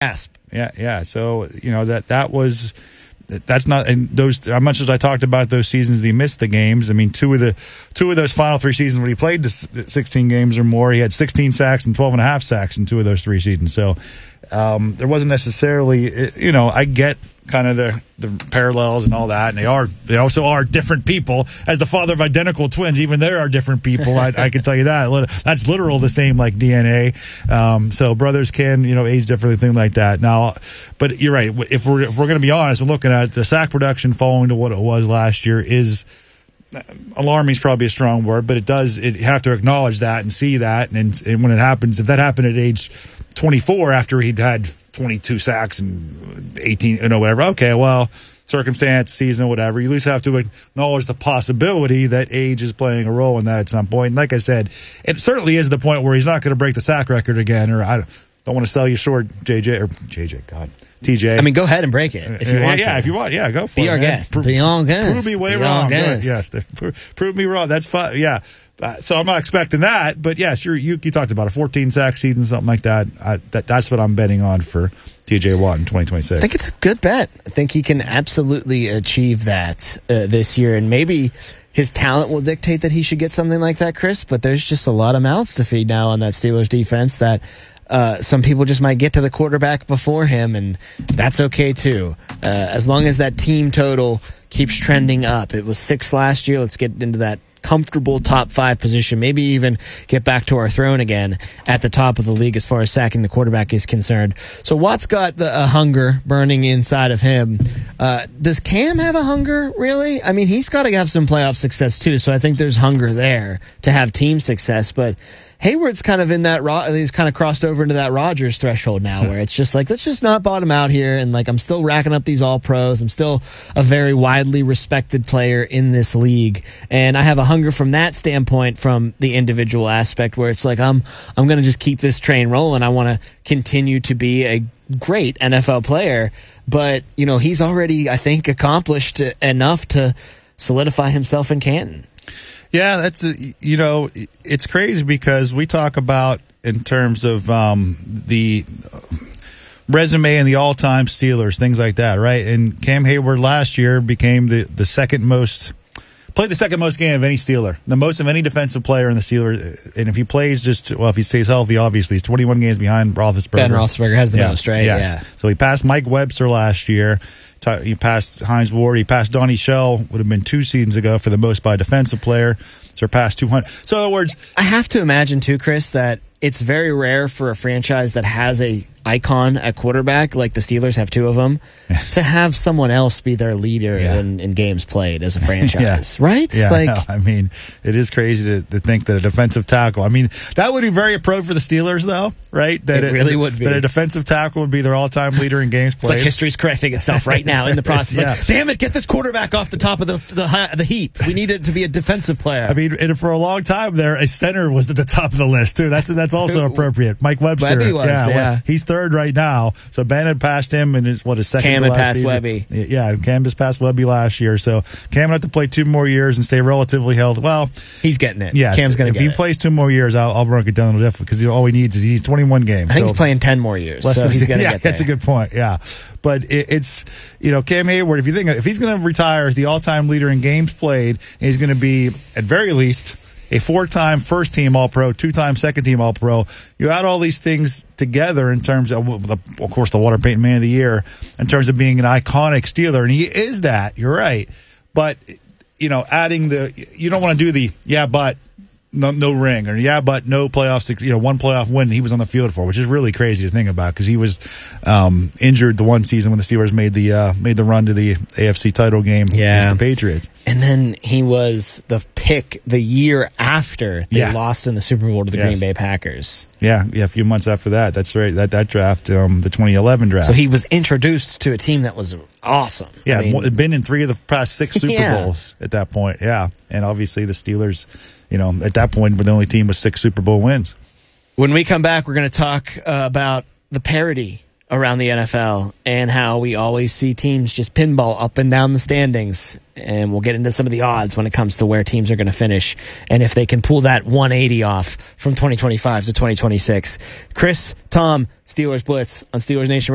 Gasp. Yeah. So, that's not, and those, as much as I talked about those seasons he missed the games, I mean, two of those final 3 seasons when he played the 16 games or more, he had 16 sacks and 12 and a half sacks in 2 of those 3 seasons. So there wasn't necessarily, I get kind of the parallels and all that, and they also are different people. As the father of identical twins, even there are different people. I can tell you that. That's literal the same like DNA. So brothers can age differently, things like that. Now, but you're right. If we're going to be honest, we're looking at the sack production falling to what it was last year is alarming is probably a strong word, but you have to acknowledge that and see that, and when it happens, if that happened at age 24 after he'd had 22 sacks and 18, whatever. Okay, well, circumstance, season, whatever. You at least have to acknowledge the possibility that age is playing a role in that at some point. And like I said, it certainly is the point where he's not going to break the sack record again, or I don't want to sell you short, TJ. I mean, go ahead and break it if you want. Yeah, if you want. Yeah, go for it. Be our guest. Be our guest. Prove me way wrong. Yes, prove me wrong. That's fine. Yeah. So I'm not expecting that, but yes, you talked about a 14 sack season, something like that. That's what I'm betting on for TJ Watt in 2026. I think it's a good bet. I think he can absolutely achieve that this year, and maybe his talent will dictate that he should get something like that, Chris. But there's just a lot of mouths to feed now on that Steelers defense that some people just might get to the quarterback before him, and that's okay too. As long as that team total keeps trending up. It was 6 last year. Let's get into that comfortable top 5 position, maybe even get back to our throne again at the top of the league as far as sacking the quarterback is concerned. So Watt's got a hunger burning inside of him. Does Cam have a hunger, really? I mean, he's got to have some playoff success too, so I think there's hunger there to have team success, but Hayward's kind of in that, he's kind of crossed over into that Rodgers threshold now where it's just like, let's just not bottom out here. And like, I'm still racking up these all pros. I'm still a very widely respected player in this league. And I have a hunger from that standpoint, from the individual aspect where it's like, I'm going to just keep this train rolling. I want to continue to be a great NFL player. But, he's already, I think, accomplished enough to solidify himself in Canton. Yeah, it's crazy because we talk about in terms of the resume and the all-time Steelers, things like that, right? And Cam Hayward last year became played the second most game of any Steeler, the most of any defensive player in the Steelers. And if he plays if he stays healthy, obviously, he's 21 games behind Roethlisberger. Ben Roethlisberger has the most, right? Yes. Yeah. So he passed Mike Webster last year. He passed Hines Ward. He passed Donnie Shell, would have been 2 seasons ago for the most by a defensive player. Surpassed 200. So in other words, I have to imagine too, Chris, that it's very rare for a franchise that has a icon at quarterback, like the Steelers have 2 of them, to have someone else be their leader in games played as a franchise, right? Yeah, no, I mean, it is crazy to think that a defensive tackle, I mean, that would be very appropriate for the Steelers, though, right? That it really would be. That a defensive tackle would be their all-time leader in games played. It's like history's correcting itself right now in the process. Like, damn it, get this quarterback off the top of the heap. We need it to be a defensive player. I mean, and for a long time there, a center was at the top of the list, too. That's also appropriate. Mike Webster. Webby was, he's 3rd right now. So Ben had passed him in his second Cam had passed season. Webby. Yeah, Cam just passed Webby last year. So Cam would have to play 2 more years and stay relatively healthy. Well, he's getting it. Yeah, Cam's going to get it. If he plays 2 more years, I'll break it down a little different because all he needs 21 games. I think he's playing 10 more years. So he's going to get there. That's a good point. Yeah, but it's Cam Hayward. If he's going to retire as the all-time leader in games played, and he's going to be at very least a 4-time first-team All-Pro, 2-time second-team All-Pro. You add all these things together in terms of course, the Walter Payton Man of the Year, in terms of being an iconic Steeler, and he is that. You're right, but adding you don't want to do but no ring, or but no playoff, 1 playoff win he was on the field for, which is really crazy to think about because he was injured the one season when the Steelers made the run to the AFC title game against the Patriots. And then he was the pick the year after they lost in the Super Bowl to the Green Bay Packers. Yeah, a few months after that. That's right. That draft, the 2011 draft. So he was introduced to a team that was awesome. Yeah, had been in 3 of the past 6 Super Bowls at that point. Yeah, and obviously the Steelers, at that point were the only team with 6 Super Bowl wins. When we come back, we're going to talk about the parity around the NFL and how we always see teams just pinball up and down the standings. And we'll get into some of the odds when it comes to where teams are going to finish and if they can pull that 180 off from 2025 to 2026. Chris, Tom, Steelers Blitz on Steelers Nation Radio.